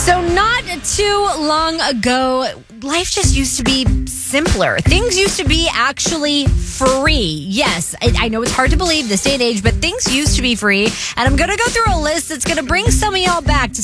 So not too long ago, life just used to be simpler. Things used to be actually free. Yes, I know it's hard to believe this day and age, but things used to be free. And I'm going to go through a list that's going to bring some of y'all back to